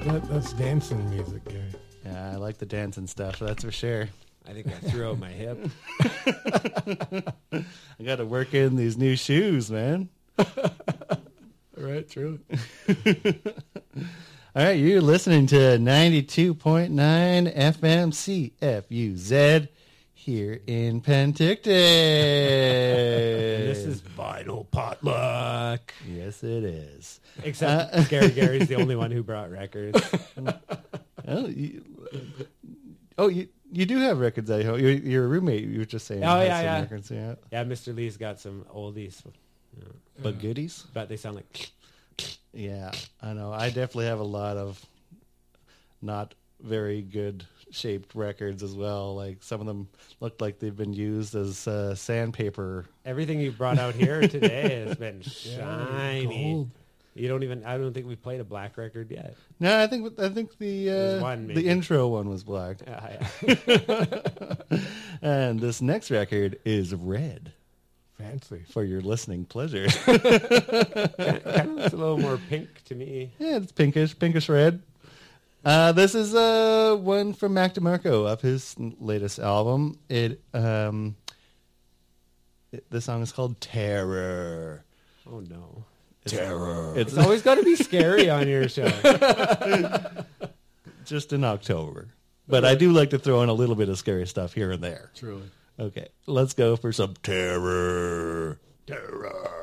That's dancing music, Gary. Yeah, I like the dancing stuff, that's for sure. I think I threw out my hip. I got to work in these new shoes, man. Right, true. All right, you're listening to 92.9 FM CFUZ here in Penticton. This is Vinyl Potluck. Yes, it is. Except Gary's the only one who brought records. You do have records at home. Your roommate, you were just saying. Oh, has yeah, some yeah. records, yeah. Yeah, Mr. Lee's got some oldies. But goodies? But they sound like... Yeah, I know. I definitely have a lot of not very good shaped records as well. Like some of them look like they've been used as sandpaper. Everything you brought out here today has been shiny. Gold. You don't even... I don't think we played a black record yet. No, I think There's one, the maybe. intro one was black. Yeah. And this next record is red Fancy. for your listening pleasure. Kind of looks a little more pink to me. Yeah, it's pinkish red. This is one from Mac DeMarco of his latest album. The song is called Terror. Oh, no. Terror. It's always got to be scary on your show. Just in October. But I do like to throw in a little bit of scary stuff here and there. Truly. Okay, let's go for some terror. Terror.